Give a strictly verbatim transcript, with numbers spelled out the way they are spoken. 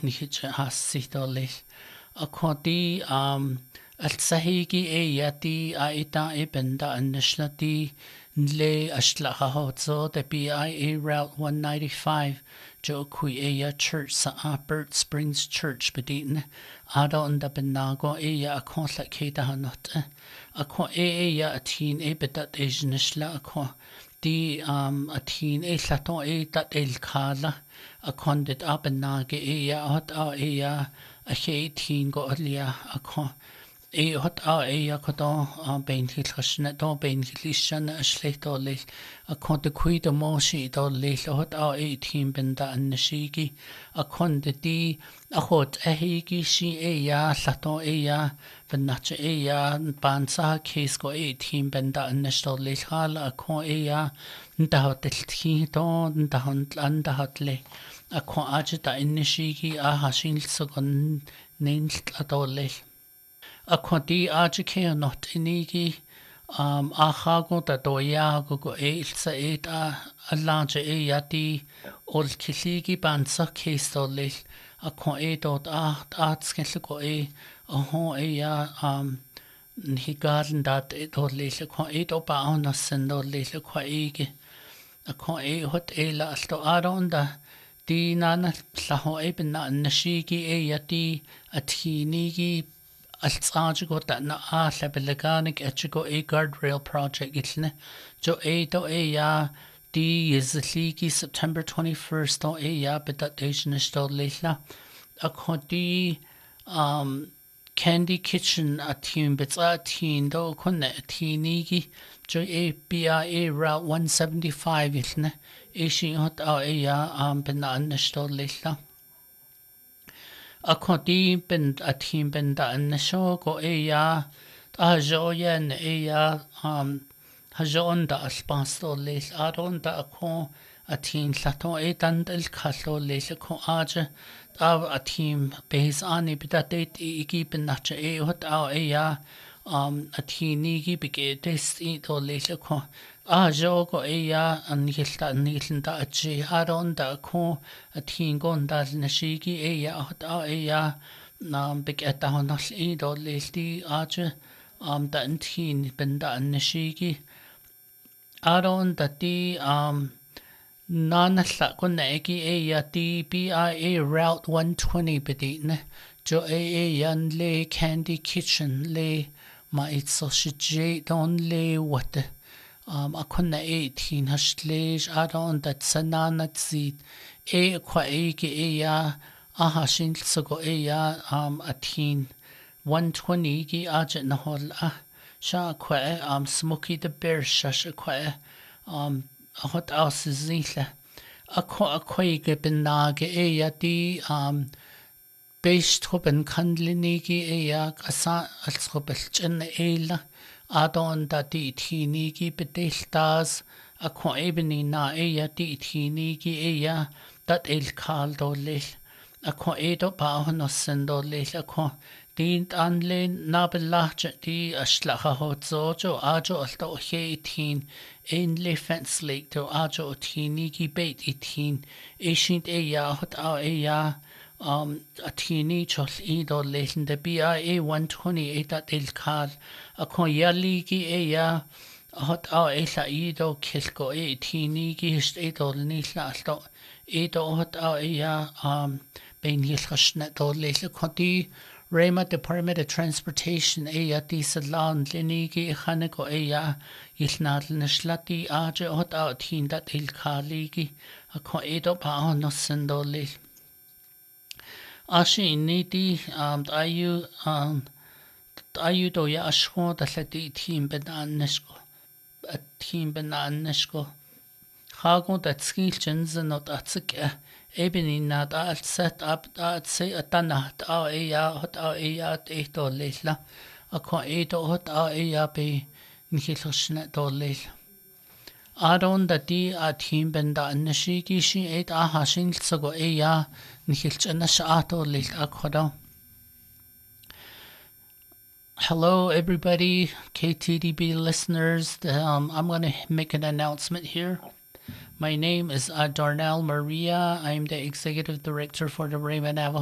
nihit hassi dolil akwadi um alsahigi e yati aita e benda annishlati nle ashlaha hotso the B I A Route one ninety-five jo kui e ya church sa Burt Springs Church beditne ada onda benago e ya akonsla keda hanot akwa e e ya atin e bedat e jnishla akwa di um atin e llato e dat el kala akondit abenage e ya hot a e ya a che tin go alia akwa e hot a e ya kodo a bein hilchna do bein hilishan a schlechter lich a konde kuide moshi do lich hot a e tin benda an shigi a konde di a hot a higi shi e ya llato e ya benach e ya bansa case go e tin benda an sto lich hal a ko e ya nda hot ti do nda hot an da hot le a ko ajta in shigi a hashin so gon nein llato lich Akwadi ajike not inigi um ahago da doya go go eilsa et a alage e yati ol kiligi bansa kestolich akwa e dot acht atskelle go e oho e ya um higaden dat e dolich akwa e do ba ona sendolich akwa ege akwa e hot e la sto aronda di nana laho e bena nashigi e yati athinigi als ajigo da na a lebeleganik echigo e guardrail project itne jo e do e ya di yizligi September twenty-first do e ya bedat dejnish do lehla akodi um Candy Kitchen atin betsa tin do konne tinigi jo e B I A Route one seventy-five itne e shi hot a e ya um benan do lehla Akodi ben atin benda an show go e ya a joyen e ya um hajon da aspasto les aron da ko atin llato e dan el kallo les ko aje da atin base ani bidatet e gi benache e hot a e ya um atini gi bige test e to les ko a jo go e ya an hilta nilnda achi aron da ko atin gon da nashigi e ya hot a e ya nam big eta honal e do les di aje um da antin benda nashigi aron da di um nanalla ko negi e ya di B I A Route one twenty beditne jo e e yan le Candy Kitchen le ma it sausage don le what um akonna eighteen hashlej aron dat sanana zit e kwa e ge e ya aha shin so e ya um atin one twenty gi ajet na hol a sha kwa um Smoky the Bear shash kwa um hot aus zile akwa akwa ge benage e ya di um Beischtruppen kanlinigi e ya kasa als rubelchen eila adon da di tinigi bedeltas akwa ebeni na e ya di tinigi e ya dat el kaldo lel akwa edo pa hono sendo lel akwa dient anle na belach di ashlacha hot zojo ajo alto he tin ein le fence lake to ajo tinigi bait itin e shint e ya hot a e ya um atini chol ido lehen de B I A one twenty-eight dat el kal akon yaligi e ya hot a e la ido kilko e tini gi hist ido nila alto ido hot a e ya um bein hil khashna do lele koti Rema Department of Transportation e ya di salan linigi khane ko e ya yilnal nishlati aje hot a tin dat el kaligi akon ido pa no sendo lele Ashi niti um ayu um ayu do ya ashko da lati team benan nesko a team benan nesko hago da skilchens not atsik ebeni na da set up da se atana da e ya hot a e ya e do lela akwa e do hot a e ya be nihilshna do lela Aron da di a team benda nashigi shi et a hashin tsago e ya nihilchana shaato lil akhoda Hello everybody K T D B listeners um, I'm going to make an announcement here. My name is uh, Darnell Maria. I'm the executive director for the Rema Navajo